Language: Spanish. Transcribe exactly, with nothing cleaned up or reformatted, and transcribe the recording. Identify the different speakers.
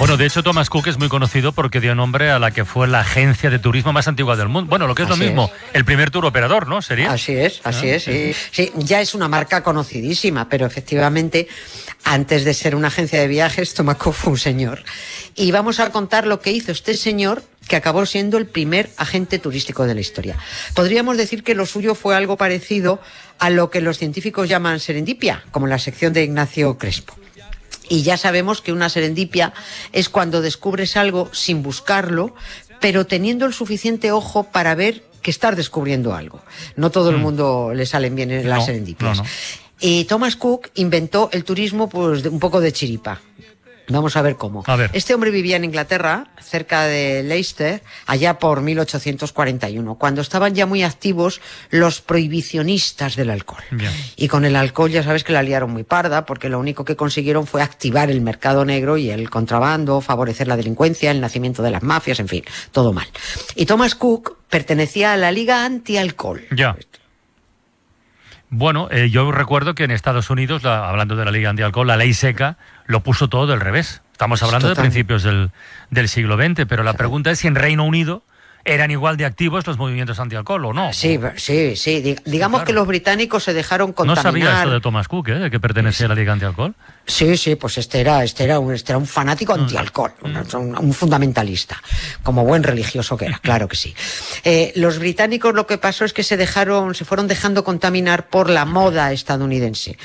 Speaker 1: Bueno, de hecho, Thomas Cook es muy conocido porque dio nombre a la que fue la agencia de turismo más antigua del mundo. Bueno, lo que es
Speaker 2: Así
Speaker 1: lo mismo,
Speaker 2: es.
Speaker 1: el primer tour operador, ¿no? ¿Sería?
Speaker 2: Así es, así
Speaker 1: Ah,
Speaker 2: es. Sí. Sí, ya es una marca conocidísima, pero efectivamente, antes de ser una agencia de viajes, Thomas Cook fue un señor. Y vamos a contar lo que hizo este señor, que acabó siendo el primer agente turístico de la historia. Podríamos decir que lo suyo fue algo parecido a lo que los científicos llaman serendipia, como la sección de Ignacio Crespo. Y ya sabemos que una serendipia es cuando descubres algo sin buscarlo, pero teniendo el suficiente ojo para ver que estás descubriendo algo. No todo el mundo le salen bien las
Speaker 1: No,
Speaker 2: serendipias.
Speaker 1: no, no.
Speaker 2: Y Thomas Cook inventó el turismo pues de, un poco de chiripa. Vamos a ver cómo.
Speaker 1: A ver.
Speaker 2: Este hombre vivía en Inglaterra, cerca de Leicester, allá por mil ochocientos cuarenta y uno, cuando estaban ya muy activos los prohibicionistas del alcohol.
Speaker 1: Bien.
Speaker 2: Y con el alcohol ya sabes que la liaron muy parda, porque lo único que consiguieron fue activar el mercado negro y el contrabando, favorecer la delincuencia, el nacimiento de las mafias, en fin, todo mal. Y Thomas Cook pertenecía a la Liga Anti-Alcohol.
Speaker 1: Ya. Bueno, eh, yo recuerdo que en Estados Unidos, la, hablando de la Liga Antialcohol, la ley seca lo puso todo del revés. Estamos hablando
Speaker 2: Total.
Speaker 1: de principios del, del siglo veinte, pero la pregunta es si en Reino Unido eran igual de activos los movimientos antialcohol o no.
Speaker 2: Sí, sí, sí. Dig- Digamos
Speaker 1: claro.
Speaker 2: que los británicos se dejaron
Speaker 1: No
Speaker 2: contaminar.
Speaker 1: sabía esto de Thomas Cook, ¿eh? De que pertenecía a la Liga Antialcohol.
Speaker 2: Sí, sí, pues este era, este era un, este era un fanático
Speaker 1: Mm.
Speaker 2: antialcohol, un, un- un fundamentalista, como buen religioso que era, claro que sí. Eh, los británicos lo que pasó es que se dejaron, se fueron dejando contaminar por la moda estadounidense.